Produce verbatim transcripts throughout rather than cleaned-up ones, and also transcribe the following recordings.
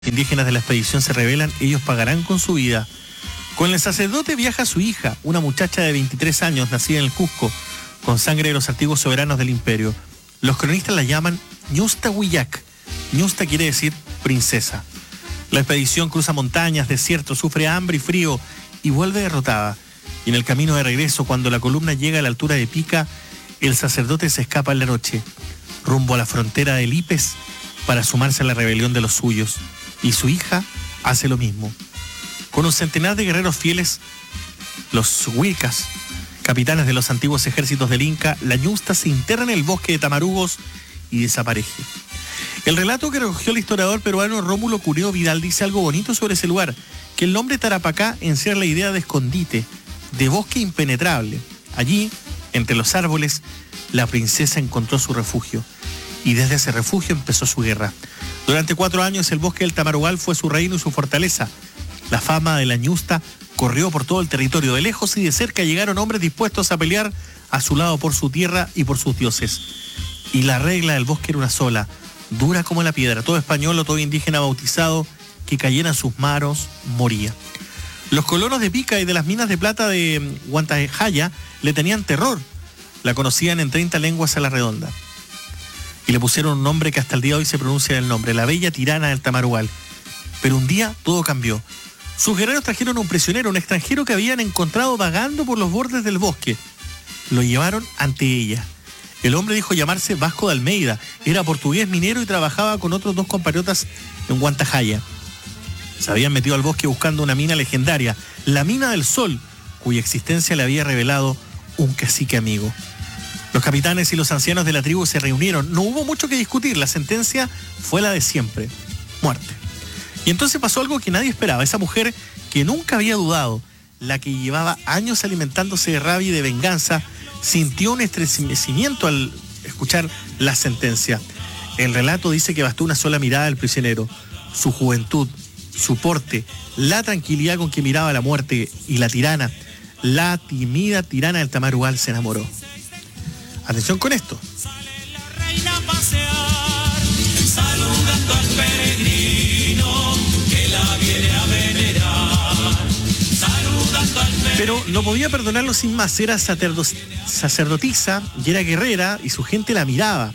Indígenas de la expedición se rebelan, ellos pagarán con su vida. Con el sacerdote viaja su hija, una muchacha de veintitrés años, nacida en el Cusco, con sangre de los antiguos soberanos del imperio. Los cronistas la llaman Ñusta Huillac. Ñusta quiere decir princesa. La expedición cruza montañas, desiertos, sufre hambre y frío y vuelve derrotada. Y en el camino de regreso, cuando la columna llega a la altura de Pica, el sacerdote se escapa en la noche, rumbo a la frontera de Lipes, para sumarse a la rebelión de los suyos. Y su hija hace lo mismo. Con un centenar de guerreros fieles, los huilcas, capitanes de los antiguos ejércitos del Inca, la Ñusta se interna en el bosque de Tamarugos y desaparece. El relato que recogió el historiador peruano Rómulo Cureo Vidal dice algo bonito sobre ese lugar, que el nombre Tarapacá encierra la idea de escondite, de bosque impenetrable. Allí, entre los árboles, la princesa encontró su refugio, y desde ese refugio empezó su guerra. Durante cuatro años el bosque del Tamarugal fue su reino y su fortaleza. La fama de la Ñusta corrió por todo el territorio. De lejos y de cerca llegaron hombres dispuestos a pelear a su lado por su tierra y por sus dioses. Y la regla del bosque era una sola, dura como la piedra. Todo español o todo indígena bautizado que cayera en sus manos moría. Los colonos de Pica y de las minas de plata de Huantajaya le tenían terror. La conocían en treinta lenguas a la redonda. Y le pusieron un nombre que hasta el día de hoy se pronuncia en el nombre, la bella tirana del Tamarugal. Pero un día todo cambió. Sus guerreros trajeron a un prisionero, un extranjero que habían encontrado vagando por los bordes del bosque. Lo llevaron ante ella. El hombre dijo llamarse Vasco de Almeida, era portugués minero y trabajaba con otros dos compatriotas en Huantajaya. Se habían metido al bosque buscando una mina legendaria, la Mina del Sol, cuya existencia le había revelado un cacique amigo. Los capitanes y los ancianos de la tribu se reunieron. No hubo mucho que discutir. La sentencia fue la de siempre. Muerte. Y entonces pasó algo que nadie esperaba. Esa mujer que nunca había dudado, la que llevaba años alimentándose de rabia y de venganza, sintió un estremecimiento al escuchar la sentencia. El relato dice que bastó una sola mirada del prisionero. Su juventud, su porte, la tranquilidad con que miraba la muerte y la tirana, la tímida tirana del Tamarugal se enamoró. Atención con esto. Sale la reina a pasear, saludando al peregrino que la viene a venerar. Saludando al peregrino. Pero no podía perdonarlo sin más. Era sacerdo- sacerdotisa y era guerrera y su gente la miraba.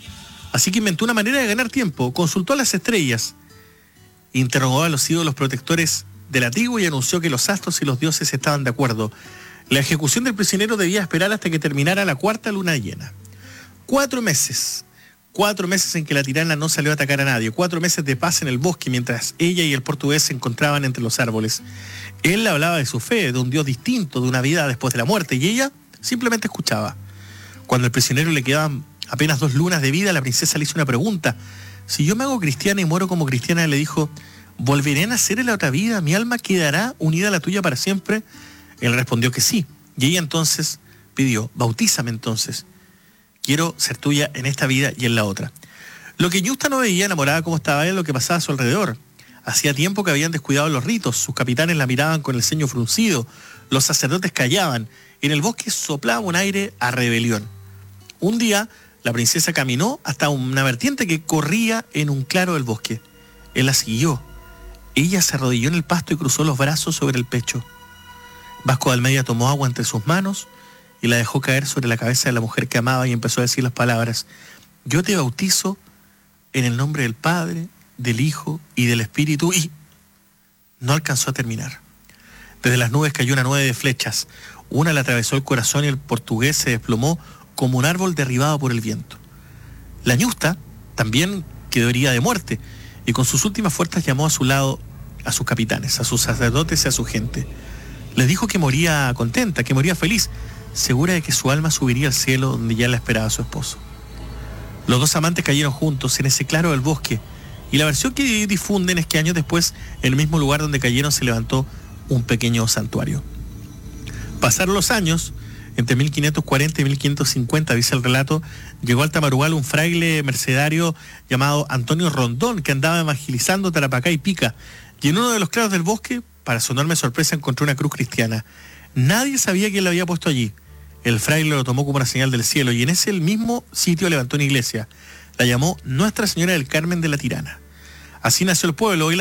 Así que inventó una manera de ganar tiempo. Consultó a las estrellas, interrogó a los ídolos protectores de la tribu y anunció que los astros y los dioses estaban de acuerdo. La ejecución del prisionero debía esperar hasta que terminara la cuarta luna llena. Cuatro meses. Cuatro meses en que la tirana no salió a atacar a nadie. Cuatro meses de paz en el bosque mientras ella y el portugués se encontraban entre los árboles. Él le hablaba de su fe, de un Dios distinto, de una vida después de la muerte, y ella simplemente escuchaba. Cuando al prisionero le quedaban apenas dos lunas de vida, la princesa le hizo una pregunta. Si yo me hago cristiana y muero como cristiana, le dijo, ¿volveré a nacer en la otra vida? ¿Mi alma quedará unida a la tuya para siempre? Él respondió que sí, y ella entonces pidió, bautízame entonces, quiero ser tuya en esta vida y en la otra. Lo que Ñusta no veía, enamorada como estaba, era lo que pasaba a su alrededor. Hacía tiempo que habían descuidado los ritos, sus capitanes la miraban con el ceño fruncido, los sacerdotes callaban, en el bosque soplaba un aire a rebelión. Un día, la princesa caminó hasta una vertiente que corría en un claro del bosque. Él la siguió. Ella se arrodilló en el pasto y cruzó los brazos sobre el pecho. Vasco de Almeida tomó agua entre sus manos y la dejó caer sobre la cabeza de la mujer que amaba y empezó a decir las palabras: yo te bautizo en el nombre del Padre, del Hijo y del Espíritu. Y no alcanzó a terminar. Desde las nubes cayó una nube de flechas. Una le atravesó el corazón y el portugués se desplomó como un árbol derribado por el viento. La Ñusta también quedó herida de muerte y con sus últimas fuerzas llamó a su lado a sus capitanes, a sus sacerdotes y a su gente. Les dijo que moría contenta, que moría feliz, segura de que su alma subiría al cielo donde ya la esperaba su esposo. Los dos amantes cayeron juntos en ese claro del bosque, y la versión que difunden es que años después, en el mismo lugar donde cayeron, se levantó un pequeño santuario. Pasaron los años, entre mil quinientos cuarenta y mil quinientos cincuenta, dice el relato, llegó al Tamarugal un fraile mercedario llamado Antonio Rondón, que andaba evangelizando Tarapacá y Pica, y en uno de los claros del bosque, para su enorme sorpresa, encontró una cruz cristiana. Nadie sabía quién la había puesto allí. El fraile lo tomó como una señal del cielo y en ese mismo sitio levantó una iglesia. La llamó Nuestra Señora del Carmen de la Tirana. Así nació el pueblo. Hoy